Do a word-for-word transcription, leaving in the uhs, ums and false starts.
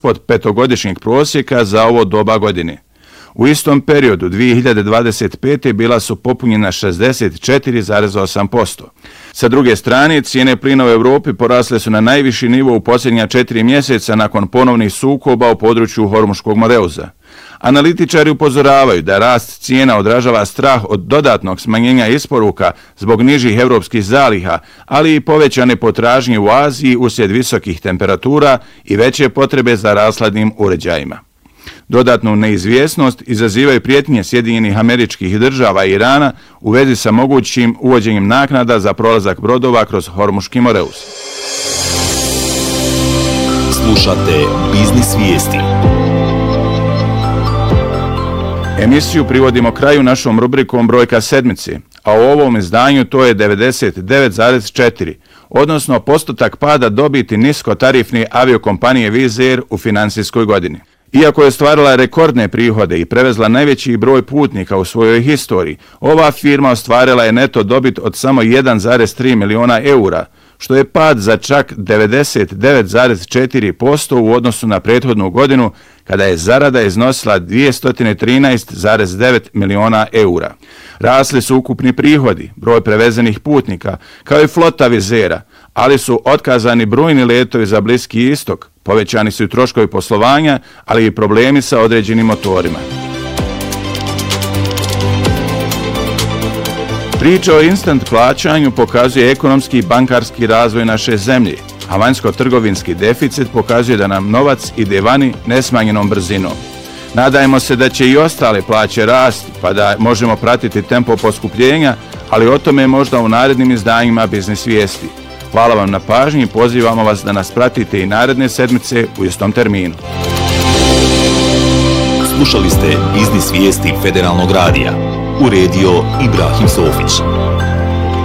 pod petogodišnjeg prosjeka za ovo doba godine. U istom periodu dvije hiljade dvadeset pete. bila su popunjena šezdeset četiri zarez osam posto. Sa druge strane, cijene plina u Europi porasle su na najviši nivo u posljednja četiri mjeseca nakon ponovnih sukoba u području Hormuškog Moreuza. Analitičari upozoravaju da rast cijena odražava strah od dodatnog smanjenja isporuka zbog nižih europskih zaliha, ali i povećane potražnje u Aziji uslijed visokih temperatura i veće potrebe za rashladnim uređajima. Dodatnu neizvjesnost izazivaju prijetnje Sjedinjenih Američkih Država i Irana u vezi sa mogućim uvođenjem naknada za prolazak brodova kroz Hormuški Moreuz. Slušate Biznis vijesti. Emisiju privodimo kraju našom rubrikom Brojka sedmice, a u ovom izdanju to je devedeset devet zarez četiri, odnosno postotak pada dobiti niskotarifne aviokompanije Wizz Air u financijskoj godini. Iako je ostvarila rekordne prihode i prevezla najveći broj putnika u svojoj historiji, ova firma ostvarila je neto dobit od samo jedan zarez tri miliona eura, što je pad za čak devedeset devet zarez četiri posto u odnosu na prethodnu godinu, kada je zarada iznosila dvjesto trinaest zarez devet miliona eura. Rasli su ukupni prihodi, broj prevezenih putnika, kao i flota Wizz Aira, ali su otkazani brojni letovi za Bliski istok, povećani su i troškovi poslovanja, ali i problemi sa određenim motorima. Priča o instant plaćanju pokazuje ekonomski i bankarski razvoj naše zemlje, a vanjsko-trgovinski deficit pokazuje da nam novac ide vani nesmanjenom brzinom. Nadajmo se da će i ostale plaće rasti, pa da možemo pratiti tempo poskupljenja, ali o tome možda u narednim izdanjima Biznis vijesti. Hvala vam na pažnji i pozivamo vas da nas pratite i naredne sedmice u istom terminu. Slušali ste Biznis vijesti Federalnog radija. Uredio Ibrahim Sofić.